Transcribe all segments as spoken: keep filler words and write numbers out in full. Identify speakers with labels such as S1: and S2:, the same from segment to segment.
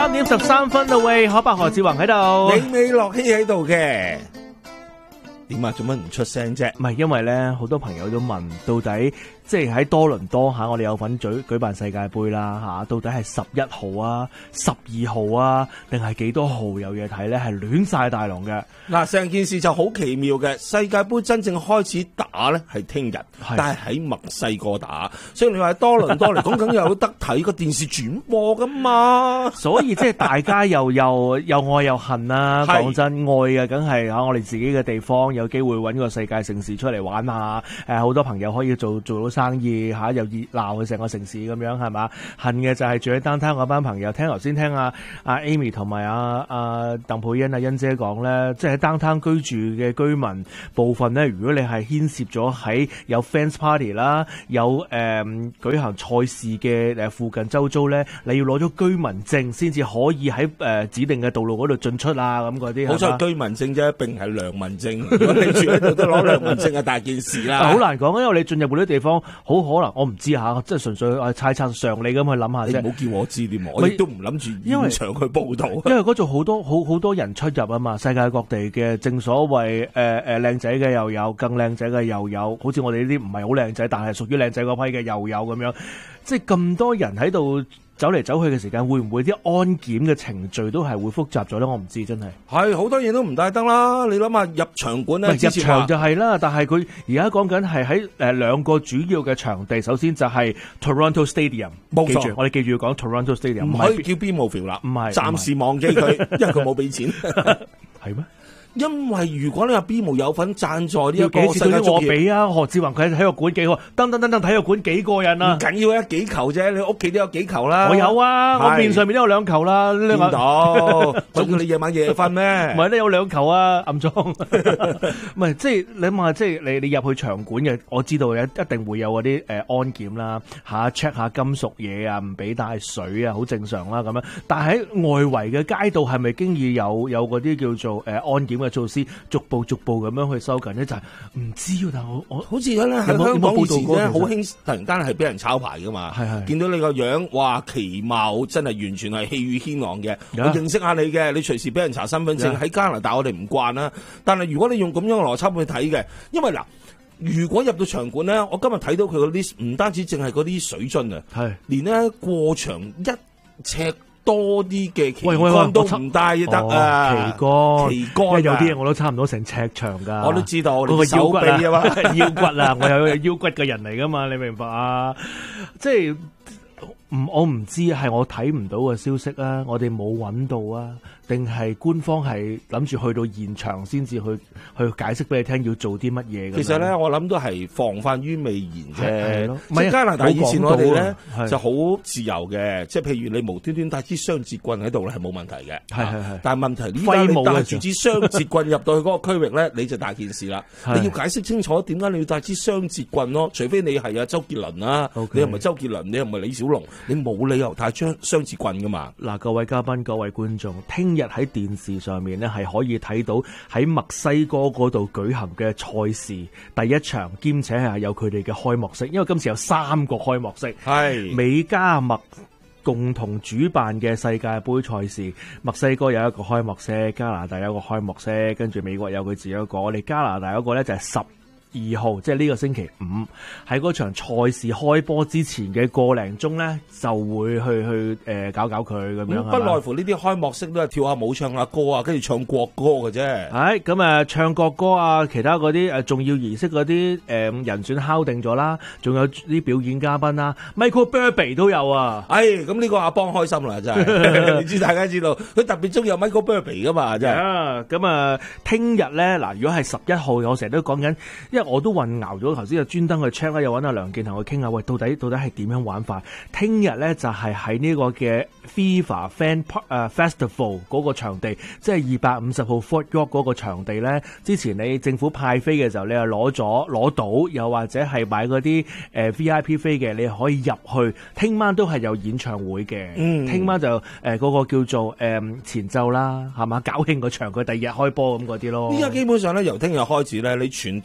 S1: 三點十三分啦喂，可伯何志宏喺度，
S2: 你美樂希喺度嘅。點啊？做乜唔出聲啫？
S1: 唔係因為咧，好多朋友都問，到底即係喺多倫多吓，我哋有份舉舉辦世界盃啦吓，到底係十一號啊、十二號啊，定係幾多號有嘢睇咧？係亂晒大龍嘅。
S2: 嗱，成件事就好奇妙嘅。世界盃真正開始打咧係聽日，但係喺墨西哥打，所以你話多倫多嚟講，梗有得睇個電視轉播噶嘛。所
S1: 以即係大家又又又愛又恨啊！講真，愛嘅梗係吓我哋自己嘅地方，有機會搵個世界城市出嚟玩下，誒，好多朋友可以做做到生意吓，又熱鬧嘅成個城市咁樣係嘛？恨嘅就係住喺單灘嗰班朋友。聽頭先聽阿阿 Amy 同埋阿阿鄧佩欣阿欣姐講咧，即係喺單灘居住嘅居民部分咧，如果你係牽涉咗喺有 fans party 啦，有誒、呃、舉行賽事嘅誒附近周遭咧，你要攞咗居民證先至可以喺誒、呃、指定嘅道路嗰度進出啊，咁嗰啲。
S2: 好彩居民證啫，並係良民證。如果你住喺度都攞良民證係大件事啦。
S1: 好難講，因為你進入嗰啲地方，好可能我唔知吓，即係純粹誒猜測常理咁去諗下啫。
S2: 你唔好叫我知點，我亦都唔諗住現場去報道。
S1: 因為嗰度好多好好多人出入啊嘛，世界各地嘅，正所謂誒誒靚仔嘅又有，更靚仔嘅又有，好似我哋呢啲唔係好靚仔，但係屬於靚仔嗰批嘅又有咁樣，即係咁多人喺度走嚟走去嘅時間，會唔會啲安檢嘅程序都係會複雜咗咧？我唔知真係。係
S2: 好多嘢都唔帶燈啦，你諗下入場館咧，
S1: 入場就係啦，但係佢而家講緊係喺誒兩個主要嘅場地，首先就係 Toronto Stadium，記住我哋記住要講 Toronto Stadium，
S2: 唔可以叫 BMO 啦，
S1: 唔係，
S2: 暫時忘記佢，因為佢冇俾錢，
S1: 係咩？
S2: 因為如果你話 B 模有份贊助呢一個世界足協，
S1: 我俾啊何志宏佢喺體育館幾好，噔噔噔噔體育館幾過癮啊！
S2: 唔緊要啊，幾球啫，你屋企都有幾球啦。
S1: 我有啊，我面上面都有兩球啦。
S2: 見到，仲要你夜晚夜瞓咩？
S1: 唔係咧，有兩球啊，暗裝。唔係，即係你諗下，即係你你入去場館嘅，我知道一一定會有嗰啲誒安檢啦，吓 check 下金屬嘢啊，唔俾帶水啊，好正常啦咁樣。但係喺外圍嘅街道係咪經已有有嗰啲叫做誒安檢嘅措施，逐步逐步咁樣去收緊咧？就係、是、唔知，但係我我好似咧喺香港以前咧好興，突然間係俾人抄牌噶嘛，係係見到你個樣，哇，其貌真係完全係氣宇軒昂嘅，我認識下你嘅，你隨時俾人查身份證。喺加拿大我哋唔慣啦，但係如果你用咁樣嘅邏輯去睇嘅，因為嗱，如果入到場館咧，我今日睇到佢個 list 唔單止淨係嗰啲水樽啊，係連咧過場一尺多啲嘅旗杆都唔帶得啊！旗杆，旗杆，因為有啲嘢我都差唔多成尺長噶。我都知道，嗰個手臂啊嘛，腰骨啊，我有腰骨嘅人嚟噶嘛，你明白啊？即係唔，我唔知係我睇唔到嘅消息啊，我哋冇揾到啊。定係官方係諗住去到現場先至去去解釋俾你聽要做啲乜嘢？其實咧，我諗都係防範於未然啫。即係加拿大以前我哋咧就好自由嘅，即係譬如你無端端帶支雙節棍喺度咧係冇問題嘅。係係係。但係問題呢家你帶住支雙節棍入到去嗰個區域咧，你就大件事啦。你要解釋清楚點解你要帶支雙節棍咯？除非你係阿周杰倫啊，你又唔係周杰倫，你又唔係李小龍，你冇理由帶雙雙節棍噶嘛。嗱，各位嘉賓、各位觀眾，聽日喺電視上面咧係可以睇到喺墨西哥嗰度舉行嘅賽事第一場，兼且係有佢哋嘅開幕式，因為今次有三個開幕式，係美加墨共同主辦嘅世界盃賽事。墨西哥有一個開幕式，加拿大有一個開幕式，跟住美國有佢自己一個，我哋加拿大嗰個咧就係十二號，即係呢個星期五喺嗰場賽事開波之前嘅個零鐘咧，就會去去誒、呃、搞搞佢咁樣。不外乎呢啲開幕式都係跳下舞、唱下歌啊，跟住唱國歌嘅啫。係咁啊，唱國歌啊，其他嗰啲誒重要儀式嗰啲誒人選敲定咗啦，仲有啲表演嘉賓啦 ，Michael Bublé 都有啊。哎，咁呢個阿邦開心啦，真係。你知大家知道，佢特別中意有 Michael Bublé 噶嘛，真係。啊，咁啊，聽日咧嗱，如果係十一號，我成日都講緊，因為我都混淆咗，頭先就專登去 check 啦，又揾阿梁健同佢傾下，喂，到底到底係點樣玩法？聽日咧就係喺呢個嘅 FIFA Fan 誒 Festival 嗰個場地，即係二百五十號 Fort York 嗰個場地咧。之前你政府派飛嘅時候，你又攞咗攞到，又或者係買嗰啲誒 V I P 飛嘅，你可以入去。聽晚都係有演唱會嘅，嗯，聽晚就誒嗰、呃那個叫做誒、呃、前奏啦，係嘛，搞興個場，佢第二日開波咁嗰啲咯。依家基本上咧，由聽日開始咧，你全多倫多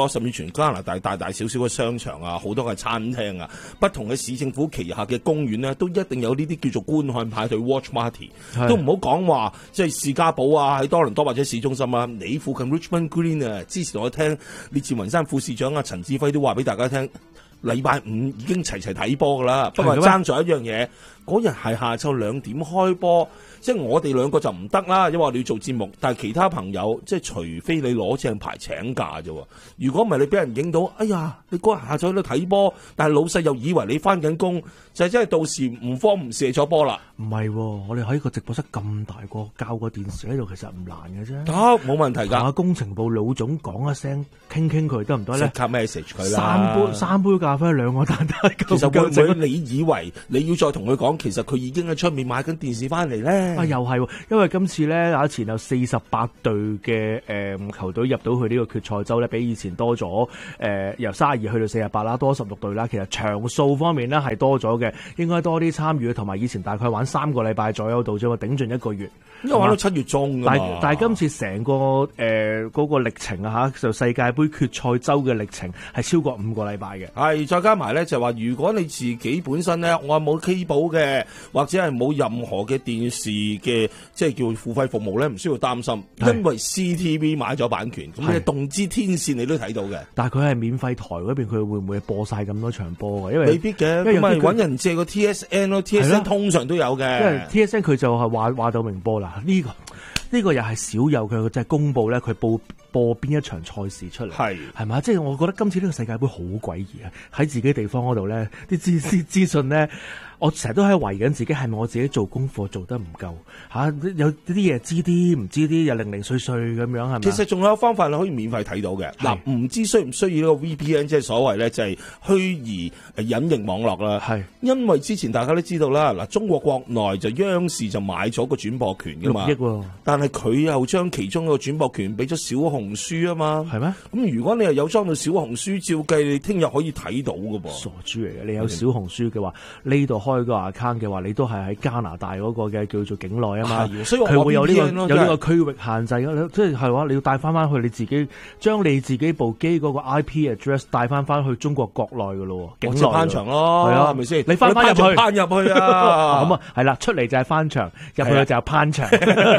S2: 甚至全加拿大大大小小嘅商場啊，好多嘅餐廳啊，不同嘅市政府旗下嘅公園呢，都一定有呢啲叫做觀看派對 watch party， 都唔好講話即係士嘉堡啊，喺多倫多或者市中心啊，你附近 Richmond Green 啊，之前我聽列治文山副市長啊陳志輝都話俾大家聽，禮拜五已經齊齊睇波噶啦，不過爭咗一樣嘢，嗰日係下晝兩點開波。即係我哋兩個就唔得啦，因為我哋要做節目。但係其他朋友，即係除非你攞正牌請假啫。如果唔係你俾人影到，哎呀，你嗰日下晝喺度睇波，但係老細又以為你翻緊工，就係真係到時唔慌唔射咗波啦。
S1: 唔係、哦，我哋喺個直播室咁大個，校個電視喺度，其實唔難嘅啫。
S2: 得、啊，冇問題㗎。
S1: 同工程部老總講一聲，傾傾佢得唔得咧？
S2: 即刻 message 佢啦。
S1: 三杯三杯咖啡，兩個蛋撻。
S2: 其實會唔會你以為你要再同佢講，其實佢已經喺出面買緊電視翻嚟咧？
S1: 啊，又係，因為今次咧，有前有四十八隊嘅誒球隊入到去呢個決賽周咧，比以前多咗誒、呃，由三十二去到四十八啦，多十六隊啦。其實場數方面咧係多咗嘅，應該多啲參與，同埋以前大概玩三個禮拜左右到啫嘛，頂盡一個月。
S2: 因為玩到七月中㗎嘛。
S1: 但但係今次成個誒嗰、呃那個歷程啊嚇，就世界盃決賽周嘅歷程係超過五個禮拜嘅。
S2: 係，再加埋咧就話，如果你自己本身咧，我係冇 cable 嘅，或者係冇任何嘅電視嘅，即係叫付費服務咧，唔需要擔心，因為 C T V 買咗版權，咁你動之天線你都睇到嘅。但係佢係免費台嗰邊，佢會唔會播晒咁多場波嘅？因為未必嘅，咁咪揾人借個 T S N 咯 ，T S N 通常都有嘅。因為 T S N 佢就係話話到明播啦。呢、這個呢、這個又係少有佢就係公佈咧，佢報播邊一場賽事出嚟，係係嘛？即係我覺得今次呢個世界盃好詭異啊！喺自己地方嗰度咧，啲資資資訊咧。我成日都喺懷疑緊自己係咪我自己做功課做得唔夠嚇、啊？有啲嘢知啲唔知啲，又零零碎碎咁樣係咪？其實仲有方法你可以免費睇到嘅。嗱，唔知需唔需要呢個 V P N， 即係所謂咧就係虛擬隱形網絡啦。係因為之前大家都知道啦，嗱，中國國內就央視就買咗個轉播權㗎嘛，六億喎。但係佢又將其中一個轉播權俾咗小紅書啊嘛。係咩？咁如果你係有裝到小紅書，照計你聽日可以睇到㗎噃。傻豬嚟嘅，你有小紅書嘅話，呢度開個 account 嘅話，你都係喺加拿大嗰個嘅叫做境內啊嘛，所以佢會有呢、這個有呢個區域限制嘅，即係係話你要帶翻翻去你自己，將你自己部機嗰個 I P address 帶翻翻去中國國內嘅咯，境內翻牆咯，係啊，係咪先？你翻翻入去，翻入去啊！咁啊，係啦，出嚟就係翻牆，入去就係攀牆。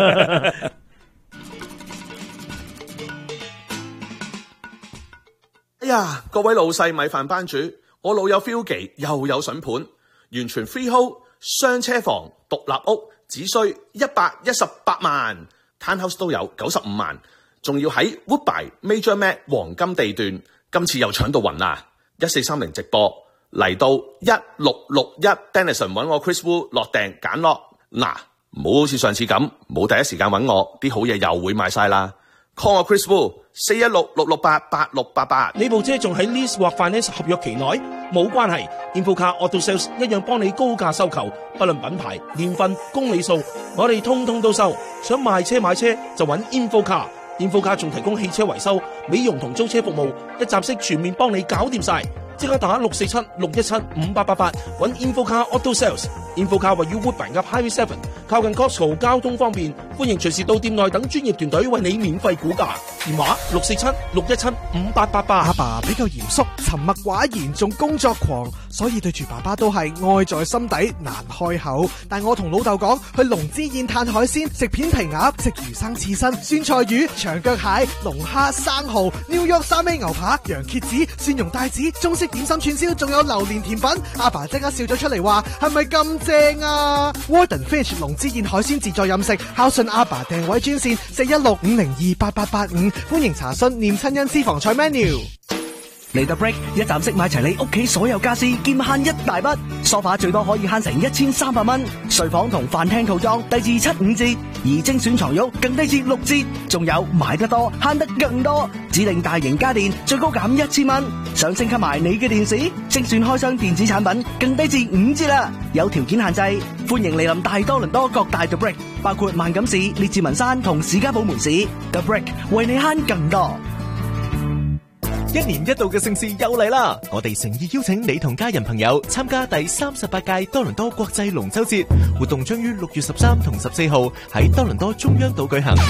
S3: 哎呀，各位老細米飯班主，我老友 Philgy 又有筍盤。完全 freehold 雙車房獨立屋，只需一百一十八萬 ，townhouse 都有九十五萬，仲要喺 Woodbine Major Mac 黃金地段，今次又搶到暈啦！一四三零直播嚟到一六六一 Denison 揾我 Chris Wu 落訂揀落，嗱，唔好好似上次咁冇第一時間揾我，啲好嘢又會賣晒啦。call 我 Chris Wu 四一六六六八八六八八。
S2: 呢部車仲喺 lease 或 finance 合約期內，冇關係。InfoCar Auto Sales 一樣幫你高價收購，不論品牌、年份、公里數，我哋通通都收。想賣車買車就揾 InfoCar。InfoCar 仲提供汽車維修、美容同租車服務，一站式全面幫你搞掂晒。即刻打六四七六一七五八八八揾 InfoCar Auto Sales。InfoCar 位於 Woodbine 嘅 Highway Seven， 靠近 Costco， 交通方便，歡迎隨時到店內等專業團隊為你免費估價。電話六四七六一七五八八八。
S4: 阿爸比較嚴肅，沉默寡言，仲工作狂，所以對住爸爸都係愛在心底難開口。但我同老豆講，去龍之宴嘆海鮮，食片皮鴨，食魚生刺身，酸菜魚、長腳蟹、龍蝦、生蠔、New York 三味牛扒、羊蝎子、蒜蓉帶子、中式點心串燒，仲有榴蓮甜品。阿爸即刻笑咗出嚟話：係咪咁正啊 ？Warden Fish 龍之宴海鮮自助飲食，孝順阿爸訂位專線四一六五零二八八八五，歡迎查詢念親恩私房菜 menu。
S5: 嚟到 Break 一站式買齊你屋企所有家私，兼慳一大筆。梳化最多可以慳成一千三百蚊，睡房同飯廳套裝低至七五折，而精選床褥更低至六折。仲有買得多慳得更多，指定大型家電最高減一千蚊。想升級埋你嘅電視，精選開箱電子產品更低至五折啦。有條件限制，歡迎嚟臨大多倫多各大 The Break， 包括萬錦市、列治文山同士嘉堡門市。The Break 為你慳更多。
S6: 一年一度嘅盛事又嚟啦！我哋誠意邀請你同家人朋友參加第三十八屆多倫多國際龍舟節活動，將於六月十三同十四號喺多倫多中央島舉行。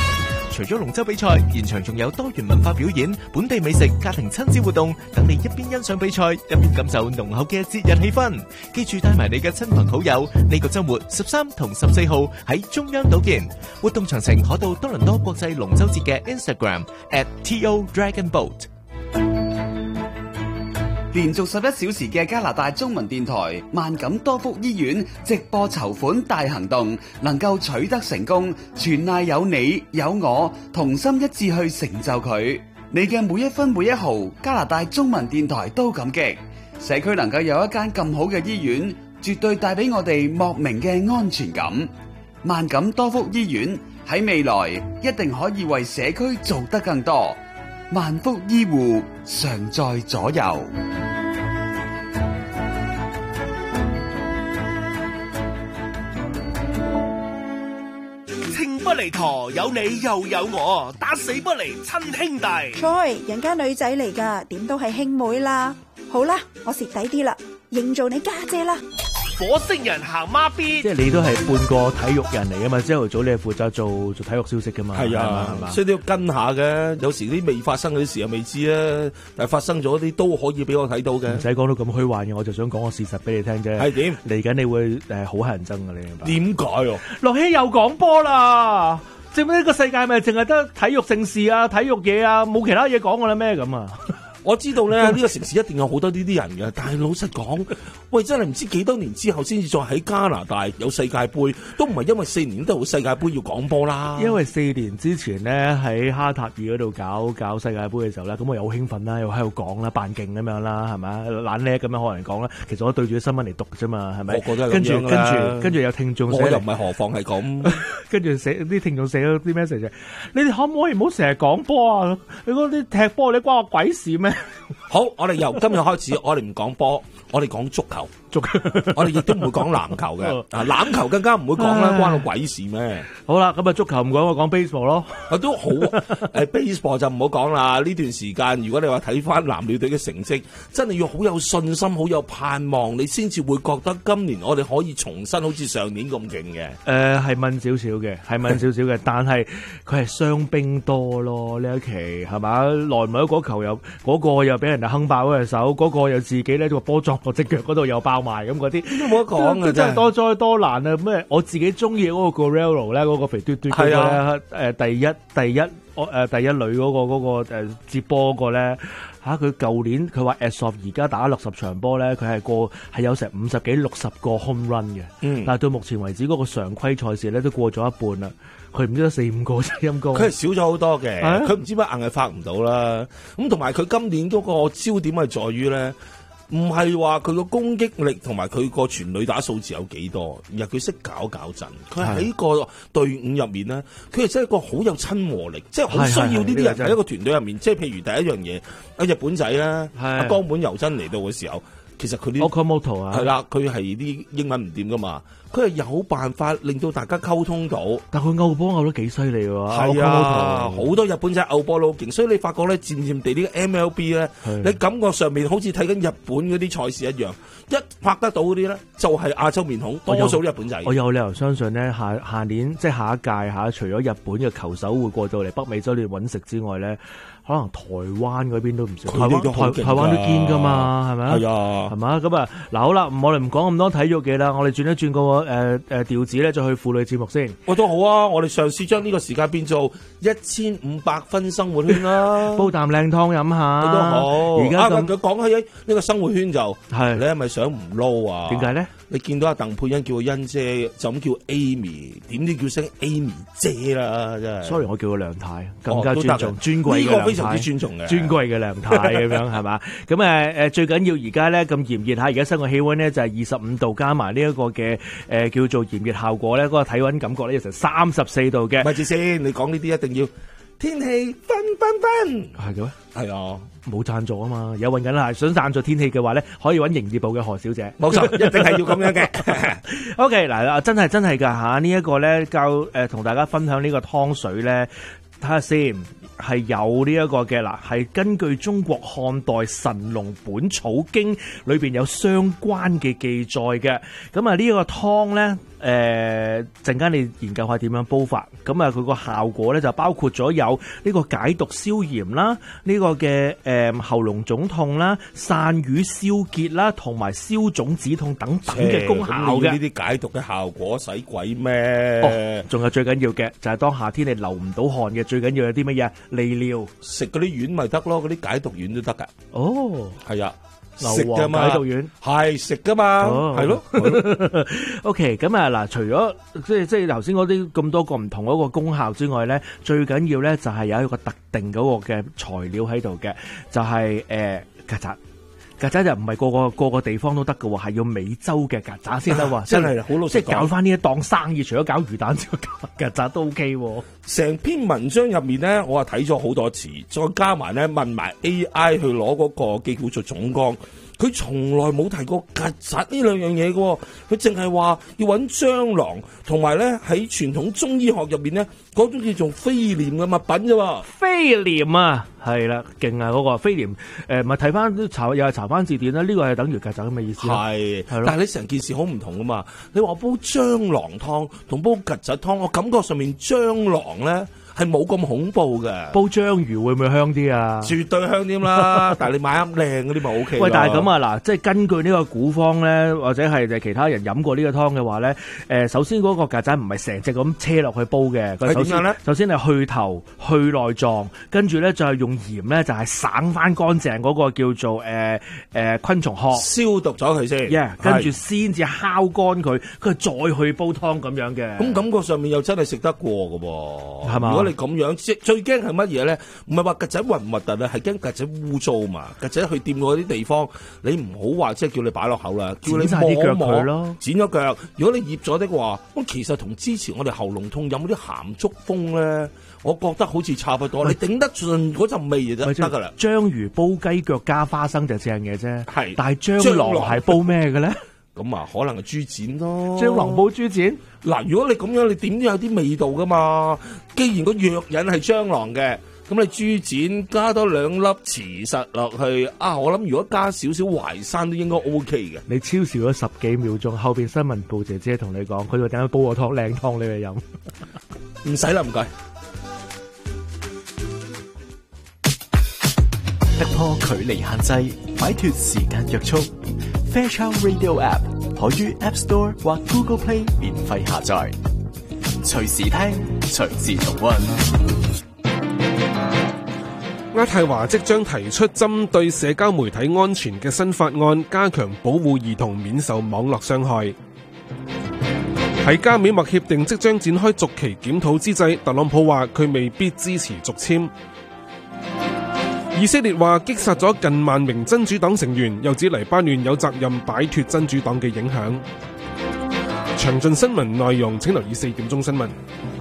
S6: 除咗龍舟比賽，現場仲有多元文化表演、本地美食、家庭親子活動，等你一邊欣賞比賽，一邊感受濃厚嘅節日氣氛。記住帶埋你嘅親朋好友，呢個週末十三同十四號喺中央島見。活動詳情可到多倫多國際龍舟節嘅 Instagram at T O Dragon Boat。
S7: 連續十一小時嘅加拿大中文電台萬錦多福醫院直播籌款大行動能夠取得成功，全賴有你有我同心一致去成就佢。你嘅每一分每一毫，加拿大中文電台都感激。社區能夠有一間咁好嘅醫院，絕對帶俾我哋莫名嘅安全感。萬錦多福醫院喺未來一定可以為社區做得更多。萬福醫護常在左右。
S8: 情不離陀，有你又有我，打死不離親兄弟。
S9: Joy，人家女仔嚟噶，點都係兄妹啦。好啦，我蝕底啲啦，認做你家姐啦。
S8: 火星人行孖 B，
S1: 即係你都係半個體育人嚟噶嘛？朝頭早你係負責做做體育消息噶嘛？
S2: 係啊，係嘛？所以都要跟下嘅。有時啲未發生嗰啲事又未知啊，但係發生咗啲都可以俾我睇到嘅。
S1: 唔使講到咁虛幻嘅，我就想講個事實俾你聽啫。
S2: 係點？
S1: 嚟緊你會誒好乞人憎嘅，你明白？
S2: 點解啊？
S1: 樂希又講波啦！證明呢個世界咪淨係得體育盛事啊、體育嘢啊，冇其他嘢講噶啦咩咁啊？
S2: 我知道咧，呢個城市一定有好多呢啲人嘅，但係老實講，喂，真係唔知幾多年之後先至再喺加拿大有世界盃，都唔係因為四年都有世界盃要講波啦。
S1: 因為四年之前咧喺哈塔爾嗰度搞搞世界盃嘅時候咧，咁我又好興奮啦，又喺度講啦，扮勁咁樣啦，係咪？懶叻咁樣可能講啦。其實我對住啲新聞嚟讀啫嘛，係咪？
S2: 個個都係咁樣啦。
S1: 跟住跟住跟住有聽眾寫，
S2: 我又唔係何況係咁。跟住
S1: 寫啲聽眾寫咗啲 message，你哋可唔可以唔好成日講波啊？你嗰啲踢波你關我鬼事咩？
S2: 好，我哋由今日開始，我哋唔講波，我哋講足球，足球，我哋亦都唔會講籃球嘅，啊籃球更加唔會講啦，關我鬼事咩？
S1: 好啦，咁啊足球唔講，我講 baseball 咯，
S2: 啊都好，誒 baseball 就唔好講啦。呢段時間，如果你話睇翻男女隊嘅成績，真係要好有信心，好有盼望，你先至會覺得今年我哋可以重新好似上年咁勁嘅。
S1: 誒係問少少嘅，係問少少嘅，但係佢係傷兵多咯呢一期係嘛？耐唔耐嗰球又嗰個又俾人哋哼爆嗰隻手，嗰、嗰個又自己咧個波撞落隻腳嗰度又爆埋咁嗰啲，
S2: 都冇得講嘅，
S1: 真係多災多難啊！咩？我自己中意嗰個 Guerrero 咧，嗰個肥嘟嘟嗰個咧，誒第一第一我誒第一女嗰、嗰個嗰、嗰個誒接波嗰個咧嚇，佢舊年佢話 as of 而家打六十場波咧，佢係過係有成五十幾六十個 home run 嘅，嗯、但係到目前為止嗰個常規賽事咧都過咗一半啦。佢唔知得四五個啫，陰公。
S2: 佢係少咗好多嘅，佢唔、啊、知乜硬係發唔到啦。咁同埋佢今年嗰個焦點係在於咧，唔係話佢個攻擊力同埋佢個全壘打數字有幾多，而係佢識搞搞陣。佢喺個隊伍入面咧，佢係真係一個好有親和力，即係好需要呢啲人喺一個團隊入面。即係譬如第一樣嘢，阿日本仔咧，阿岡本由真嚟到嘅時候，其實佢啲
S1: Okamoto 啊，
S2: 係啦，佢係啲英文唔掂噶嘛。佢係有辦法令到大家溝通到，
S1: 但佢歐波歐得幾犀利喎！
S2: 係啊，好多日本仔歐波都好勁，所以你發覺咧，漸漸地呢個 M L B 咧，你感覺上面好似睇緊日本嗰啲賽事一樣，一拍得到嗰啲咧，就係亞洲面孔，多數日本仔。
S1: 我有理由相信咧，下下年即係下一屆嚇，除咗日本嘅球手會過到嚟北美洲呢度揾食之外咧，可能台灣嗰邊都唔少。台灣台台灣都堅㗎嘛，係咪啊？係啊，係嘛？咁啊，嗱好啦，我哋唔講咁多體育嘢啦，我哋轉一轉個。誒誒調子咧，再去婦女節目先。
S2: 我都好啊，我哋嘗試將呢個時間變做一千五百分生活圈啦，
S1: 煲啖靚湯飲下
S2: 都好。而家咁講起呢個生活圈就係你係咪想唔撈啊？
S1: 點解咧？
S2: 你見到阿鄧佩欣叫個欣姐，就咁叫 Amy， 點都叫聲 Amy 姐啦，真係。
S1: Sorry，我叫佢梁太，更加尊重、尊貴嘅梁太。
S2: 呢個非常之尊重嘅，
S1: 尊貴嘅梁太咁樣係嘛？咁誒誒，最緊要而家咧咁炎熱嚇，而家室外氣溫咧就係二十五度，加埋呢一個嘅誒叫做炎熱效果咧，嗰個體溫感覺咧有成三十四度嘅。
S2: 咪住先，你講呢啲一定要天氣分分分
S1: 係嘅咩？
S2: 係啊。
S1: 冇贊助啊嘛，有揾緊啦，想贊助天氣嘅話咧，可以揾營業部嘅何小姐。
S2: 冇錯，一定係要咁樣嘅。
S1: OK，嗱，真係真係㗎嚇，呢一個咧教誒同大家分享呢個湯水咧，睇下先，係有呢一個嘅嗱，係根據中國漢代《神農本草經》裏邊有相關嘅記載嘅。咁啊呢個湯咧。 誒陣間你研究下點樣煲法。咁啊，佢個效果咧就包括咗有呢個解毒消炎啦，呢、這個嘅誒、呃、喉嚨腫痛啦、散瘀消結啦，同埋消腫止痛等等嘅功效嘅。
S2: 呢啲解毒嘅效果使鬼咩？
S1: 哦，仲有最緊要嘅就係當夏天你流唔到汗嘅，最緊要有啲乜嘢？利尿，
S2: 食嗰啲丸咪得咯，嗰啲解毒丸都得噶。
S1: 哦，
S2: 係啊。
S1: 食噶嘛，解毒丸
S2: 係食噶嘛，係咯。
S1: OK，咁啊嗱，除咗即係即係頭先嗰啲咁多個唔同嗰個功效之外咧，最緊要咧就係有一個特定嗰個嘅材料喺度嘅，就係誒曱甴。曱甴就唔係個個個個地方都得嘅喎，係要美洲嘅曱甴先得喎。
S2: 真係好老實講，
S1: 即係搞翻呢一檔生意，除咗搞魚蛋之外，曱甴都 OK 喎。
S2: 成篇文章入面咧，我係睇咗好多次，再加埋咧問埋 A I 去攞嗰個寄叫做總綱。佢從來冇提過曱甴呢兩樣嘢嘅，佢淨係話要揾蟑螂，同埋咧喺傳統中醫學入面咧嗰種叫做飛廉嘅物品啫喎。
S1: 飛廉啊，係啦，勁啊嗰個飛廉，誒咪睇翻查又係查翻字典啦，呢個係等於曱甴咁嘅意思。
S2: 係，係咯。但係你成件事好唔同噶嘛？你話煲蟑螂湯同煲曱甴湯，我感覺上面蟑螂咧係冇咁恐怖嘅。
S1: 煲章魚會唔會香啲啊？
S2: 絕對香啲啦！但係你買啱靚嗰啲咪 O K。
S1: 喂，但係咁啊嗱，即係根據呢個古方咧，或者係其他人飲過呢個湯嘅話咧，誒，首先嗰個曱甴唔係成隻咁車落去煲嘅。
S2: 係點樣咧？
S1: 首先係去頭、去內臟，跟住咧就係用鹽咧就係省翻乾淨嗰個叫做誒誒昆蟲殼，
S2: 消毒咗佢先。
S1: Yeah，跟住先至烤乾佢，佢再去煲湯咁樣嘅。
S2: 咁感覺上面又真係食得過㗎喎，
S1: 係嘛？
S2: 如果你咁樣，最最驚係乜嘢咧？唔係話曱甴核唔核突啊，係驚曱甴污糟嘛。曱甴去掂嗰啲地方，你唔好話即係叫你擺落口啦，叫你摸一摸咯，剪咗腳。如果你醃咗的話，咁其實同之前我哋喉嚨痛飲嗰啲鹹竹風咧，我覺得好似差不多。你頂得順嗰陣味就得得噶啦。
S1: 章魚煲雞腳加花生就正嘅啫，
S2: 係。
S1: 但係蟑螂係煲咩嘅咧？
S2: 咁啊，可能係豬展咯。
S1: 蟑螂煲豬展。嗱，
S2: 如果你咁樣，你點都有啲味道噶嘛。既然個藥引係蟑螂嘅，咁你豬展加多兩粒磁實落去啊！我諗如果加少少淮山都應該 O K 嘅。
S1: 你超時咗十幾秒鐘，後邊新聞部姐姐同你講，佢就等下煲個湯靚湯你去飲。
S2: 唔使啦，唔該。
S6: 突破距離限制，擺脫時間約束。Fairchild Radio App 可於 App Store 或 Google Play 免費下載，隨時聽，隨時重溫。
S10: 渥太華即將提出針對社交媒體安全嘅新法案，加強保護兒童免受網絡傷害。喺加美墨協定即將展開續期檢討之際，特朗普話佢未必支持續簽。以色列話擊殺咗近萬名真主黨成員，又指黎巴嫩有責任擺脫真主黨嘅影響。詳盡新聞內容請留意四點鐘新聞。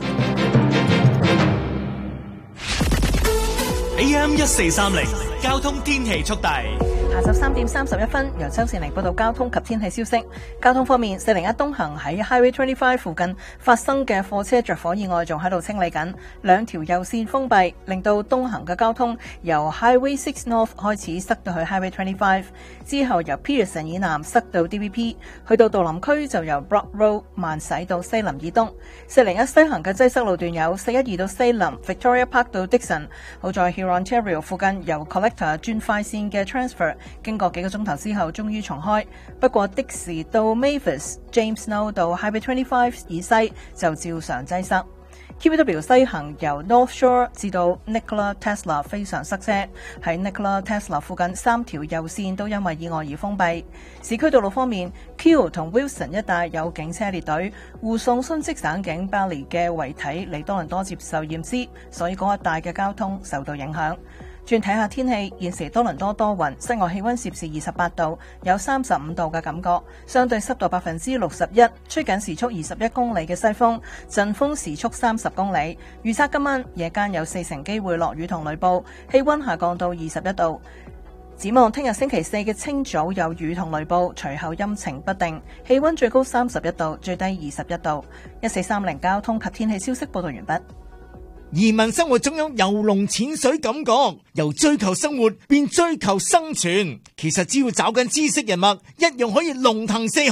S8: A M 一四三零交通天氣速遞。
S11: 下晝三點三十一分，由周善玲報道交通及天氣消息。交通方面，四零一東行喺 Highway twenty-five 附近發生嘅貨車着火意外，仲喺度清理緊，兩條右線封閉，令到東行嘅交通由 Highway six North 開始塞到去 Highway twenty-five， 之後由 Pearson 以南塞到 D V P， 去到杜林區就由 Brock Road 慢駛到西林以東。四零一西行嘅擠塞路段有四一二到西林 Victoria Park 到 Dixon， 好在 Hurontario 附近由 Collector 轉快線嘅 transfer。經過幾個鐘頭之後，終於重開。不過的士到 Mavis、James Snow 到 Highway twenty-five 以西就照常擠塞。Q B W 西行由 North Shore 至到 Nikola Tesla 非常塞車，喺 Nikola Tesla 附近三條右線都因為意外而封閉。市區道路方面 ，Q 同 Wilson 一帶有警車列隊護送殉職省警 Bally 嘅遺體嚟多倫多接受驗屍，所以嗰一帶嘅交通受到影響。轉睇下天氣，現時多倫多多雲，室外氣溫攝氏二十八度，有三十五度嘅感覺，相對濕度百分之六十一，吹緊時速二十一公里嘅西風，陣風時速三十公里。預測今晚夜間有四成機會落雨同雷暴，氣溫下降到二十一度。展望聽日星期四嘅清早有雨同雷暴，隨後陰晴不定，氣溫最高三十一度，最低二十一度。一四三零交通及天氣消息報道完畢。
S12: 移民生活總有游龍潛水感覺，由追求生活變追求生存。其實只要找緊知識人脈，一樣可以龍騰四海。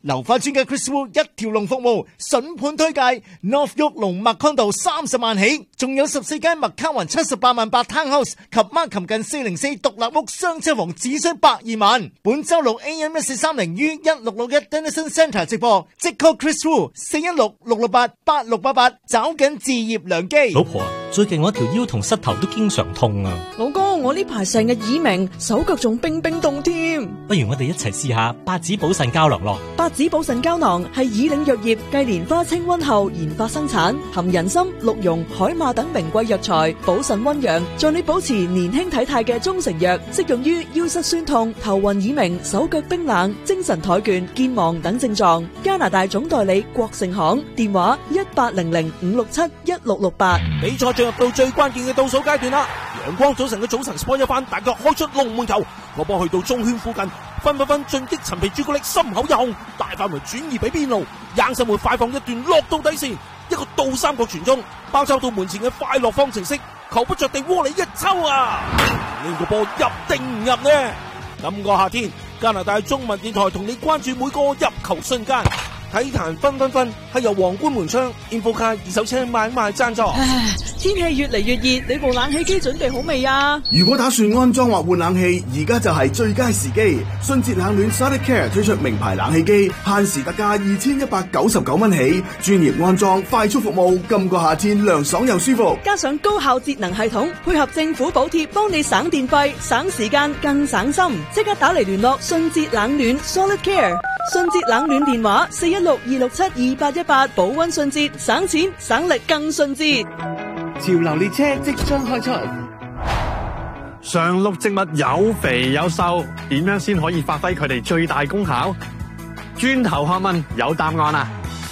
S12: 流花專家 Chris Wu 一條龍服務，筍盤推介 North York 龍麥康道三十萬起，仲有十四間麥卡雲七十八萬八 Townhouse 及 Markham 近四零四獨立屋雙車房只需百二萬。本周六 A M 一四三零於一六六一 Denison Centre 直播，即 call Chris Wu 四一六六六八八六八八，找緊置業良機。
S13: 老婆，最近我條腰同膝頭都經常痛啊。
S14: 老公，我呢排成日耳鳴，手腳仲冰冰凍添。
S13: 不如我哋一齊試下八子補腎膠囊咯。
S14: 八子補腎膠囊係以嶺藥業繼蓮花清瘟後研發生產，含人參、鹿茸、海馬等名貴藥材，補腎溫陽，助你保持年輕體態嘅中成藥，適用於腰膝酸痛、頭暈耳鳴、手腳冰冷、精神怠倦、健忘等症狀。加拿大總代理國盛行，電話一八零零五六七一六六八。
S8: 比賽進入到最關鍵嘅倒數階段啦！陽光早晨嘅早晨 sport 一番，大腳開出龍門球，個波去到中圈附近，分分分進擊陳皮朱古力，心口一控，大範圍轉移俾邊路，硬生活快放一段落到底線，一個倒三角傳中，包抄到門前嘅快樂方程式，球不着地窩裏一抽啊！呢個波入定唔入呢？今個夏天，加拿大中文電台同你關注每個入球瞬間。體壇分分分係由皇冠門窗 Infocar 二手車買賣贊助。
S14: 唉，天氣越嚟越熱，你部冷氣機準備好未啊？
S15: 如果打算安裝或換冷氣，而家就係最佳時機。迅捷冷暖 Solid Care 推出名牌冷氣機，限時特價二千一百九十九蚊起，專業安裝，快速服務，今個夏天涼爽又舒服。
S14: 加上高效節能系統，配合政府補貼，幫你省電費、省時間、更省心。即刻打嚟聯絡迅捷冷暖 Solid Care。迅捷冷暖電話四一六二六七二八一八，保溫迅捷，省錢省力更迅捷。
S7: 潮流列車即將開出。
S16: 常綠植物有肥有瘦，點樣先可以發揮佢哋最大功效？轉頭學問有答案啦！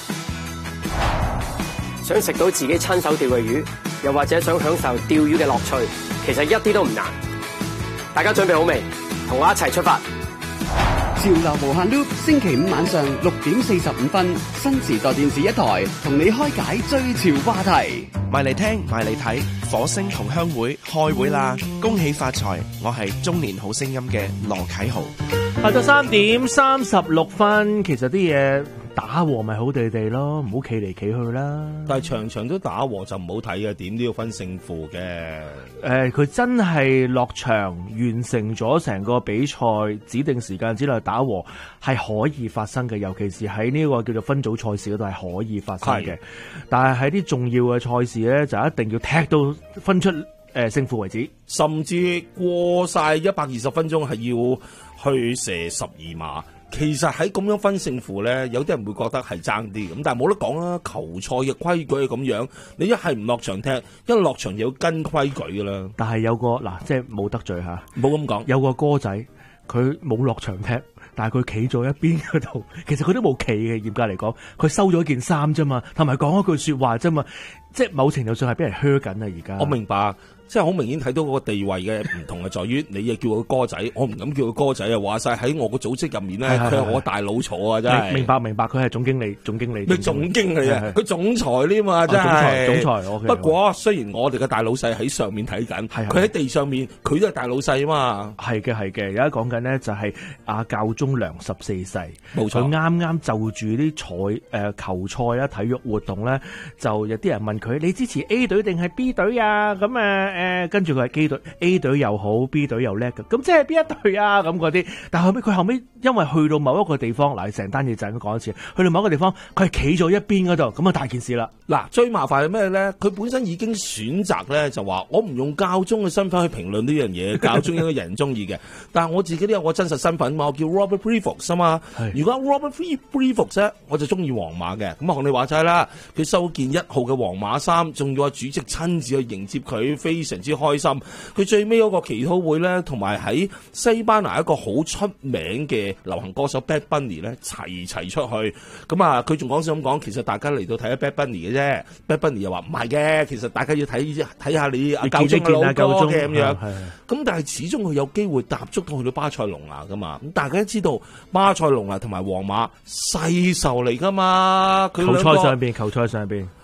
S17: 想食到自己親手釣嘅魚，又或者想享受釣魚嘅樂趣，其實一啲都唔難。大家準備好未？同我一齊出發！
S7: 潮流無限 loop， 星期五晚上六點四十五分，新時代電視一台同你開解最潮話題。
S6: 埋嚟聽，埋嚟睇，火星同鄉會開會啦！恭喜發財！我係中年好聲音嘅羅啟豪。
S1: 下晝三點三十六分，其實啲嘢打和咪好地地咯，唔好企嚟企去啦。
S2: 但係場場都打和就唔好睇嘅，點都要分勝負嘅。
S1: 誒、呃，佢真係落場完成咗成個比賽，指定時間之內打和係可以發生嘅，尤其是喺呢個叫做分組賽事嗰度係可以發生嘅。但係喺啲重要嘅賽事咧，就一定要踢到分出誒、呃、勝負為止，
S2: 甚至過晒一百二十分鐘係要去射十二碼。其實喺咁樣分勝負咧，有啲人會覺得係爭啲咁，但係冇得講啦。球賽嘅規矩係咁樣，你一係唔落場踢，一落場就要跟規矩噶啦。
S1: 但係有個嗱，即係冇得罪吓，
S2: 冇咁講。
S1: 有個哥仔，佢冇落場踢，但係佢企咗一邊嗰度，其實佢都冇企嘅。嚴格嚟講，佢收咗件衫啫嘛，同埋講一句說話啫嘛，即係某程度上係俾人靴緊啊！而家
S2: 我明白。即係好明顯睇到嗰個地位嘅唔同，係在於你又叫佢哥仔，我唔敢叫佢哥仔啊！話晒喺我個組織入面咧，佢係我大佬坐啊！真係明
S1: 白明白，佢係總經理，總經理。
S2: 你總經理啊？佢總裁呢嘛，真係、
S1: 哦、總裁。總裁 okay,
S2: 不過雖然我哋嘅大老細喺上面睇緊，佢喺地上面，佢都係大老細啊嘛。
S1: 係嘅係嘅，而家講緊呢就係阿教宗良十四世，
S2: 冇錯。
S1: 佢啱啱就住啲賽誒球賽啦、體育活動咧，就有啲人問佢：你支持 A 隊定係 B 隊啊？咁誒誒，跟住佢係 A 隊 A 隊又好 ，B 隊又叻嘅，咁即係邊一隊啊？咁嗰啲，但係後尾佢後尾因為去到某一個地方，嗱，成單嘢就咁講一次，去到某一個地方，佢係企咗一邊嗰度，咁啊大件事啦。
S2: 嗱，最麻煩係咩咧？佢本身已經選擇咧，就話我唔用教宗嘅身份去評論呢樣嘢，教宗應該人中意嘅，但係我自己都有個真實身份嘛，我叫 Robert Prevost 啊嘛。如果 Robert Prevost 咧，我就中意皇馬嘅，咁啊學你話齋啦，佢收件一號嘅皇馬衫，仲要阿主席親自去迎接佢，非常之開心。佢最尾嗰個祈禱會咧，同埋喺西班牙一個好出名嘅流行歌手 Bad Bunny 咧齊齊出去。咁啊，佢仲講笑咁講，其實大家嚟到睇下 Bad Bunny 嘅啫。Bad Bunny 又話唔係嘅，其實大家要睇睇下你阿教宗嘅老歌嘅咁樣。咁但係始終佢有機會踏足到去到巴塞隆拿噶嘛。咁大家都知道巴塞隆拿同埋皇馬世仇嚟噶嘛。佢
S1: 球賽上邊，球賽上邊。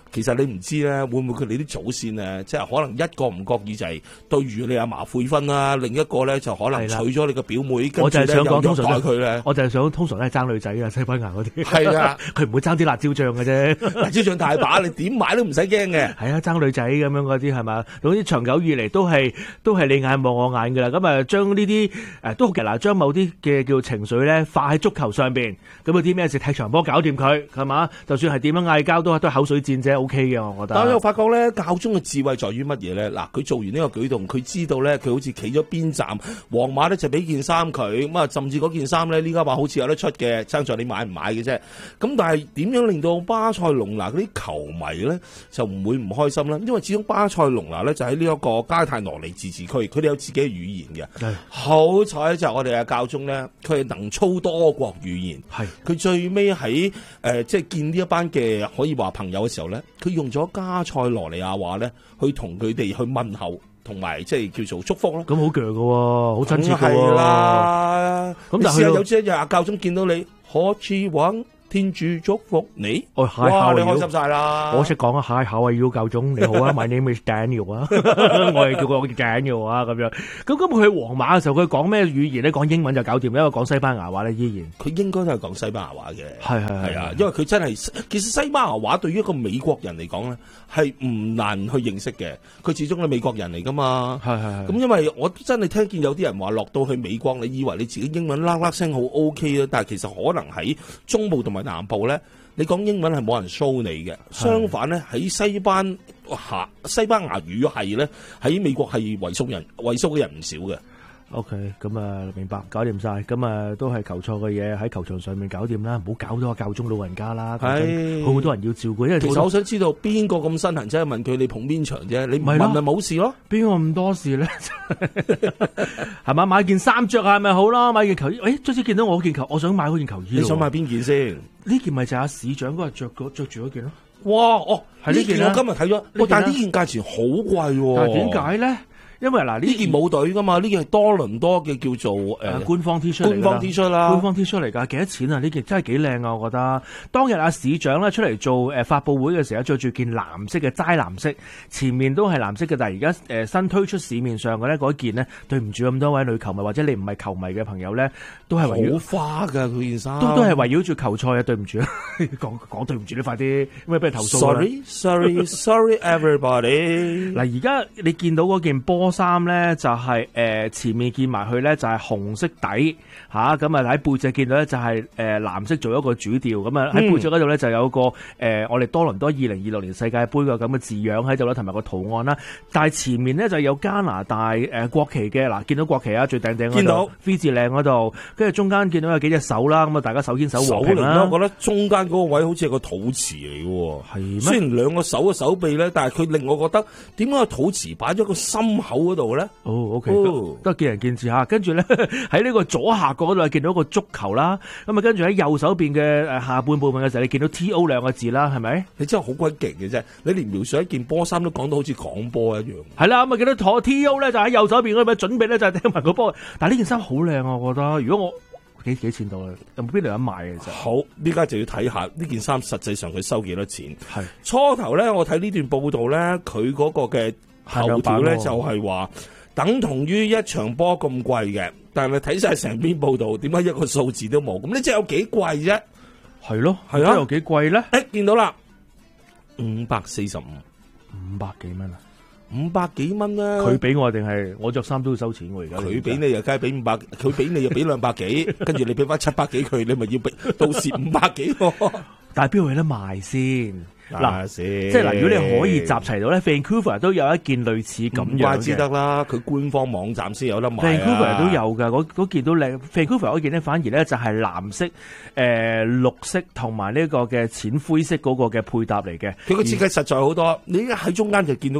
S2: 其實你唔知咧，會唔會佢哋啲祖先咧，即係可能一個唔覺意就係對住你阿嫲悔婚啦，另一個咧就可能娶咗你個表妹，跟住咧又虐待佢咧。
S1: 我就係想通常都係爭女仔啊，西班牙嗰啲。
S2: 係啊，
S1: 佢唔會爭啲辣椒醬嘅啫，
S2: 辣椒醬大把，你點買都唔使驚嘅。
S1: 係啊，爭女仔咁樣嗰啲係嘛，總之長久以嚟都係都係你眼望我眼㗎啦。咁啊，將呢啲誒都其實嗱，將某啲嘅叫情緒咧化喺足球上邊，咁啊啲咩事踢場波搞掂佢係嘛？就算係點樣嗌交都係都係口水戰啫 ，O K 嘅，我覺得。
S2: 但係我又發覺咧，教宗嘅智慧在於乜嘢咧？嗱，佢做完呢個舉動，佢知道咧，佢好似企咗邊站，皇馬咧就俾件衫佢，咁啊，甚至嗰件衫咧，呢家話好似有得出嘅，爭在你買唔買嘅啫。咁但係點樣令到巴塞隆拿嗰啲球迷咧就唔會唔開心咧？因為始終巴塞隆拿咧就喺呢一個加泰羅尼自治區，佢哋有自己嘅語言嘅。好彩就係我哋嘅教宗咧，佢係能操多國語言。係佢最尾喺誒即係見呢一班嘅可以話朋友嘅時候咧，佢用咗加塞羅尼亞話咧去同佢哋去問候，同埋即係叫做祝福咯。咁好強嘅喎，好親切嘅喎。係啦，咁但係有朝一日阿教宗見到你，可似揾天主祝福你，哇！你開心晒啦！
S1: 我識講啊，Hi how are you，教宗你好啊，My name is Daniel 啊，我係叫佢 Daniel 啊咁樣。咁咁佢去皇馬嘅時候，佢講咩語言咧？講英文就搞掂，因為講西班牙話咧依然。
S2: 佢應該都係講西班牙話嘅。係係係啊，
S1: 係
S2: 因為佢真係其實西班牙話對於一個美國人嚟講咧係唔難去認識嘅。佢始終係美國人嚟噶嘛。係係係。咁因為我真係聽見有啲人話落到去美國，你以為你自己英文啦啦聲好 OK 啊，但係其實可能喺中部同埋南部咧，你講英文係冇人 show 你嘅。相反咧，喺西班牙西班牙語系咧，喺美國係為數人為數嘅人唔少嘅。
S1: OK，咁啊明白，搞掂晒，咁啊都係球賽嘅嘢喺球場上面搞掂啦，唔好搞到個教宗老人家啦。係，好多人要照顧，因為
S2: 其實我想知道邊個咁身痕，即係問佢你捧邊場啫，你唔問咪冇事咯。
S1: 邊個咁多事咧？係嘛，買件衫着下咪好咯，買件球衣。誒，最先見到我件球，我想買嗰件球衣。
S2: 你想買邊件先？
S1: 呢件咪就係阿市長嗰日着嗰着住嗰件咯。
S2: 哇，哦，
S1: 係呢件
S2: 我今日睇咗，但係呢件價錢好貴喎。
S1: 但係點解咧？因為嗱呢
S2: 件冇隊噶嘛，呢件係多倫多嘅叫做誒、呃、
S1: 官方 T 恤，
S2: 官方 T 恤啦，
S1: 官方 T 恤嚟噶，幾多錢啊？呢件真係幾靚啊！我覺得當日阿市長咧出嚟做誒發佈會嘅時候，着住件藍色嘅齋藍色，前面都係藍色嘅，但係而家誒新推出市面上嘅咧嗰件呢，對唔住咁多位女球迷或者你唔係球迷嘅朋友咧，都係圍繞
S2: 好花噶佢件衫，
S1: 都都係圍繞住球賽啊！對唔住啊，講講對唔住你快啲，因為俾人投訴
S2: Sorry Sorry Sorry everybody。
S1: 嗱而家你見到嗰件波衫咧就係、是、誒、呃、前面見埋去咧就係紅色底吓，咁啊喺背脊見到咧就係誒藍色做一個主調，咁啊喺背脊嗰度咧就有個誒、呃、我哋多倫多二零二六年世界盃嘅咁嘅字樣喺度啦，同埋個圖案啦。但係前面咧就有加拿大誒、呃、國旗嘅，嗱見到國旗啊，最頂頂嗰度 V 字領嗰度，跟住中間見到有幾隻手啦，咁啊大家手牽手和平啦。
S2: 我覺得中間嗰個位好似係個肚臍嚟嘅，係咩？雖然兩個手嘅手臂咧，但係佢令我覺得點解個肚臍擺咗個心口嗰度咧？
S1: 哦 ，OK，都係見仁見智吓。跟住咧喺呢個左下角嗰度見到一個足球啦，咁啊跟住喺右手邊嘅誒下半部分嘅時候，你見到 T O 兩個字啦，係咪？
S2: 你真係好鬼勁嘅啫！你連描述一件波衫都講到好似講波一樣。
S1: 係啦，咁啊見到妥 T O 咧就喺右手邊嗰度，準備咧就係踢埋個波。但係呢件衫好靚啊，我覺得。如果我幾幾錢到啊？有冇邊度有得賣嘅？其實
S2: 好，呢家就要睇下呢件衫實際上佢收幾多錢。係初頭咧，我睇呢段報道咧，佢嗰個嘅頭條咧就係話等同於一場波咁貴嘅，但係睇晒成篇報道，點解一個數字都冇？咁呢即係有幾貴啫？
S1: 係咯，
S2: 係啊，
S1: 有幾貴咧？
S2: 誒，見到啦，五百四十五，
S1: 五百幾蚊啊！
S2: 五百幾蚊啦，
S1: 佢俾我定係我着衫都要收錢喎？而家
S2: 佢俾你又梗係俾五百，佢俾你又俾兩百幾，跟住你俾翻七百幾佢，你咪要俾到時五百幾喎。
S1: 但係邊度有得賣先？嗱，
S2: 即
S1: 係嗱，如果你可以集齊到咧 ，Vancouver 都有一件類似咁樣嘅，
S2: 怪之得啦，佢官方網站先有得賣。
S1: Vancouver 都有噶，嗰嗰件都靚。Vancouver 嗰件咧，反而咧就係藍色、誒、呃、綠色同埋呢個嘅淺灰色嗰個嘅配搭嚟嘅。
S2: 佢個設計實在好多，你喺中間就見到個波。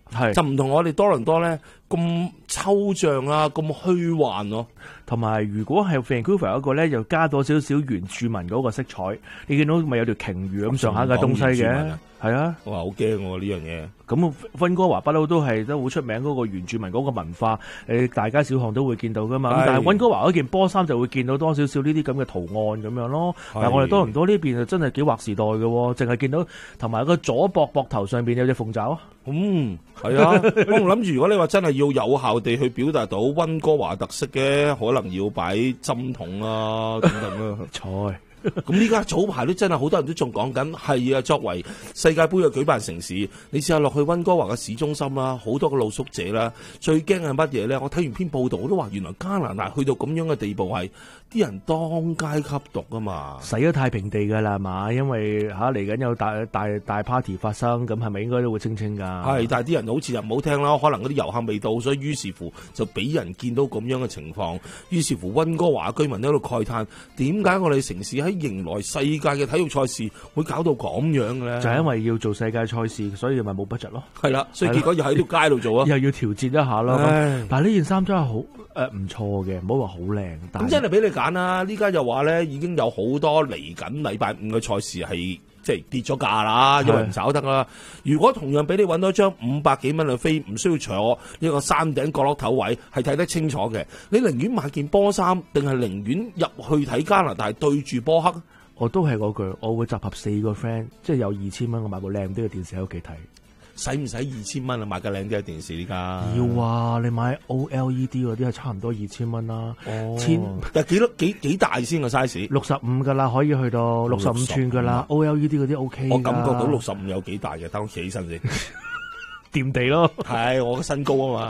S1: 係
S2: 就唔同我哋多倫多咧咁抽象啊，咁虛幻咯。
S1: 同埋如果係 Vancouver 嗰個咧，又加多少少原住民嗰個色彩，你見到咪有條鯨魚咁上下嘅東西嘅，係啊，
S2: 我話好驚喎呢樣嘢。
S1: 咁溫哥華不嬲都係都好出名嗰個原住民嗰個文化，誒大街小巷都會見到噶嘛。咁但係溫哥華嗰件波衫就會見到多少少呢啲咁嘅圖案咁樣咯。但係我哋多倫多呢邊就真係幾劃時代嘅喎，淨係見到同埋個左膊膊頭上邊有隻鳳爪。
S2: 嗯，係啊。我諗住如果你話真係要有效地去表達到溫哥華特色嘅，可能要擺針筒啊等等啊。
S1: 菜。
S2: 咁呢家早排都真係好多人都仲講緊，係啊，作為世界盃嘅舉辦城市，你試下落去溫哥華嘅市中心啦，好多個露宿者啦，最驚係乜嘢咧？我睇完篇報道，我都話原來加拿大去到咁樣嘅地步係啲人當街吸毒啊嘛，
S1: 洗咗太平地㗎啦嘛，因為嚇嚟緊有大大大 party 發生，咁係咪應該都會清清㗎？
S2: 係，但係啲人好似又唔好聽啦，可能嗰啲遊客未到，所以於是乎就俾人見到咁樣嘅情況，於是乎溫哥華居民喺度慨嘆：點解我哋城市喺迎來世界嘅體育賽事會搞到咁樣嘅咧？
S1: 就係因為要做世界賽事，所以咪冇 budget 咯。
S2: 係啦，所以結果又喺條街度做啊，
S1: 又要調節一下咯。但係呢件衫真係好誒唔錯嘅，唔好話好靚。
S2: 咁真係俾你揀啦！呢家又話咧已經有好多嚟緊禮拜五嘅賽事係即係跌咗價啦，有人找得啦。如果同樣俾你揾到一張五百幾蚊嘅飛，唔需要坐呢個山頂角落頭位，係睇得清楚嘅，你寧願買件波衫，定係寧願入去睇加拿大對住波克？
S1: 我都係嗰句，我會集合四個 friend，即係有二千蚊，我買部靚啲嘅電視喺屋企睇。
S2: 使唔使二千蚊啊？買個靚啲嘅電視呢家？
S1: 要啊！你買 O L E D 嗰啲係差唔多二千蚊啦。
S2: 哦，
S1: 千
S2: 但幾多幾幾大先個 size？
S1: 六十五噶啦，可以去到六十五寸噶啦。O L E D 嗰啲 O K。
S2: 我感覺到六十五有幾大嘅，等我企起身先。
S1: 掂地咯。
S2: 係我嘅身高啊嘛。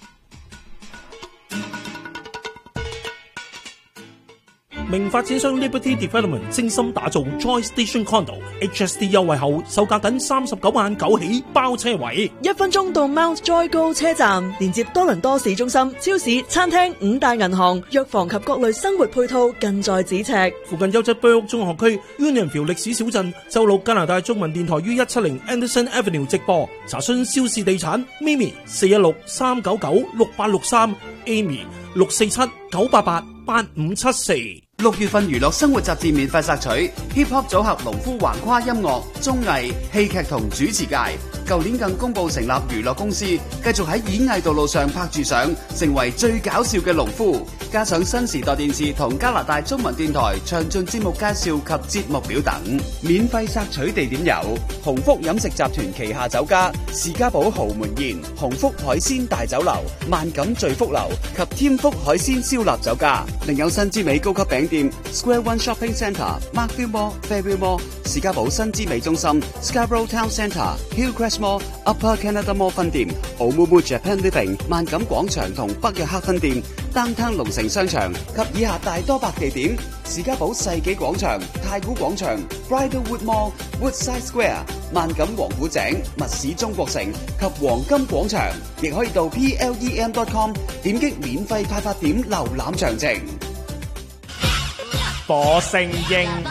S8: 明發展商 Liberty Development 精心打造 Joy Station Condo H S D 優惠後，售價僅三十九萬九起，包車位。
S14: 一分鐘到 Mount Joy Go 車站，連接多倫多市中心、超市、餐廳、五大銀行、藥房及各類生活配套，近在咫尺。
S8: 附近優質 Burwood 中學區、Unionville 歷史小鎮，周六加拿大中文電台於一七零 Anderson Avenue 直播。查詢肖氏地產 Mimi 四一六三九九六八六三 Amy 六四七九八八八五七四。
S7: 六月份娛樂生活雜誌免費索取 Hip Hop 組合農夫橫跨音樂、綜藝、戲劇同主持界。舊年更公布成立娛樂公司，繼續喺演藝道路上拍住上，成為最搞笑嘅農夫。加上新時代電視同加拿大中文電台詳盡節目介紹及節目表等。免費索取地點有鴻福飲食集團旗下酒家士嘉堡豪門宴、鴻福海鮮大酒樓、萬錦聚福樓及添福海鮮燒臘酒家。另有新之美高級餅店 Square One Shopping Centre、Markville Mall、Fairview Mall、士嘉堡新之美中心、Scarborough Town Centre、Hillcrest Mall、Upper Canada Mall 分店、Oumuamua Japan Living、萬錦廣場同北約克分店、Downtown 龍城商場及以下大多百地點。士嘉堡世紀廣場、太古廣場、Bridlewood Mall、Woodside Square、萬錦王府井、密市中國城及黃金廣場，亦可以到 P L E M dot com 點擊免費派發點瀏覽詳情。
S18: 火星鷹